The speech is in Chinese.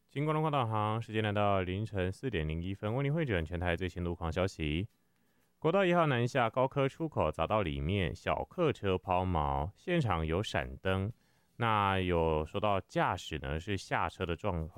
经过路况导航，时间来到凌晨4:01，为您汇整全台最新路况消息。国道1号南下高科出口匝道里面，小客车抛锚，现场有闪灯。那有说到驾驶呢是下车的状况。